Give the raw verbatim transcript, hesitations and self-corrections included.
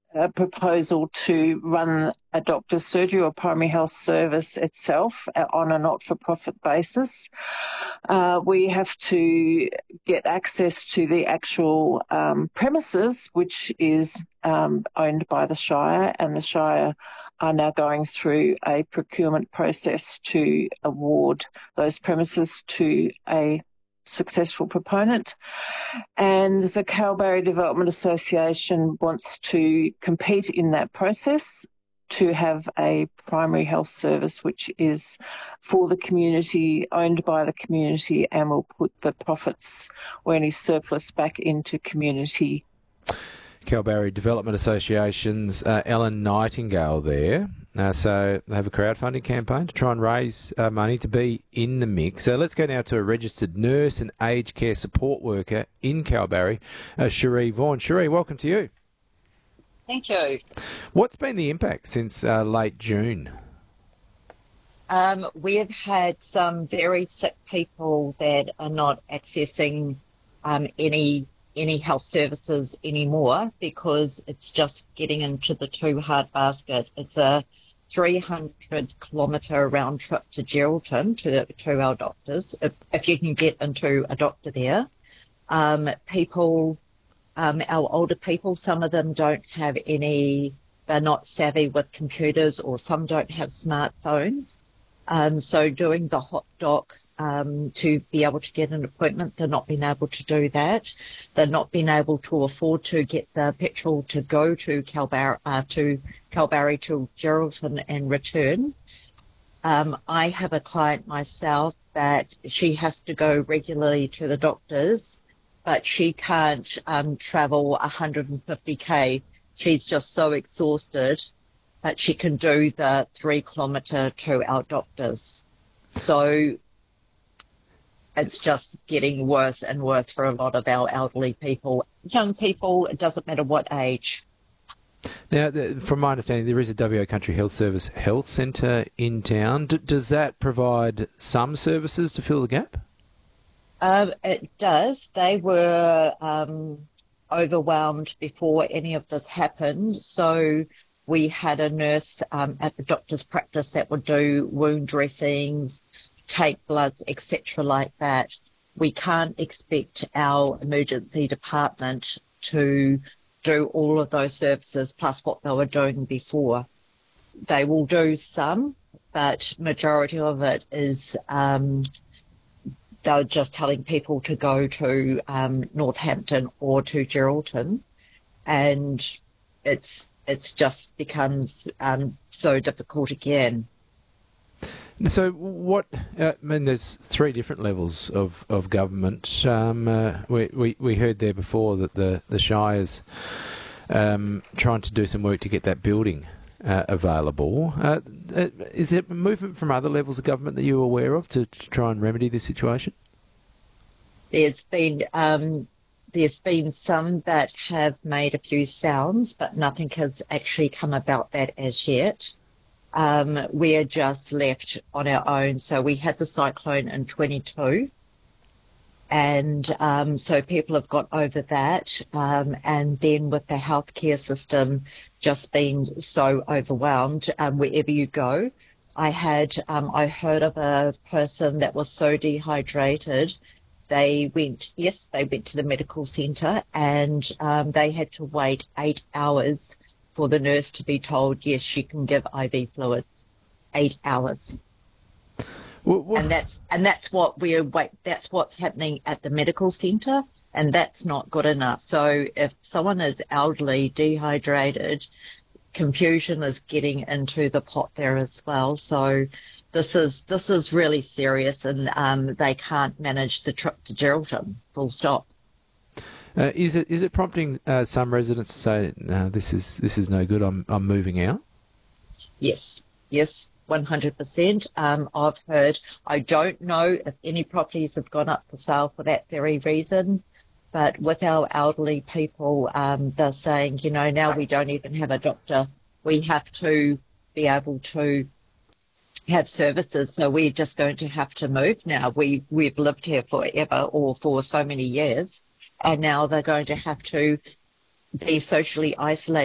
a proposal to run a doctor's surgery or primary health service itself on a not-for-profit basis. Uh, we have to get access to the actual um, premises, which is um, owned by the Shire, and the Shire are now going through a procurement process to award those premises to a successful proponent. And the Kalbarri Development Association wants to compete in that process to have a primary health service which is for the community, owned by the community, and will put the profits or any surplus back into community. Kalbarri Development Association's uh, Ellen Nightingale there. Uh, so they have a crowdfunding campaign to try and raise uh, money to be in the mix. So let's go now to a registered nurse and aged care support worker in Kalbarri, uh, Cherie Vaughan. Cherie, welcome to you. Thank you. What's been the impact since uh, late June? Um, we've had some very sick people that are not accessing um, any any health services anymore because it's just getting into the too hard basket. It's a three hundred kilometre round trip to Geraldton to, to our doctors, if, if you can get into a doctor there. Um, people, um, our older people, some of them don't have any, they're not savvy with computers, or some don't have smartphones. Um, so doing the hot doc um, to be able to get an appointment, they're not being able to do that. They're not being able to afford to get the petrol to go to Kalbarri, uh, to Kalbarri to Geraldton and return. Um, I have a client myself that she has to go regularly to the doctors, but she can't um, travel one hundred fifty k. She's just so exhausted. But she can do the three kilometre to our doctors. So it's just getting worse and worse for a lot of our elderly people. Young people, it doesn't matter what age. Now, the, from my understanding, there is a W A Country Health Service health centre in town. D- does that provide some services to fill the gap? Um, it does. They were um, overwhelmed before any of this happened. So we had a nurse um, at the doctor's practice that would do wound dressings, take bloods, et cetera like that. We can't expect our emergency department to do all of those services plus what they were doing before. They will do some, but majority of it is um, they're just telling people to go to um, Northampton or to Geraldton, and it's it's just becomes um, so difficult again. So what, uh, I mean, there's three different levels of, of government. Um, uh, we, we, we heard there before that the, the Shire's um, trying to do some work to get that building uh, available. Uh, is there movement from other levels of government that you're aware of to, to try and remedy this situation? There's been... Um, There's been some that have made a few sounds, but nothing has actually come about that as yet. Um, we're just left on our own. So we had the cyclone in twenty-two, and um, so people have got over that. Um, and then with the healthcare system just being so overwhelmed, um, wherever you go, I had um, I heard of a person that was so dehydrated. They went, yes, they went to the medical centre, and um, they had to wait eight hours for the nurse to be told, yes, she can give I V fluids. Eight hours. Well, well, and that's and that's what we're wait. That's what's happening at the medical centre, and that's not good enough. So if someone is elderly, dehydrated, confusion is getting into the pot there as well. So This is this is really serious, and um, they can't manage the trip to Geraldton. Full stop. Uh, is it is it prompting uh, some residents to say, "No, this is this is no good. I'm I'm moving out"? Yes, yes, one hundred percent. Um, I've heard. I don't know if any properties have gone up for sale for that very reason, but with our elderly people, um, they're saying, you know, now we don't even have a doctor. We have to be able to have services, so we're just going to have to move now. We, we've lived here forever or for so many years, and now they're going to have to be socially isolated.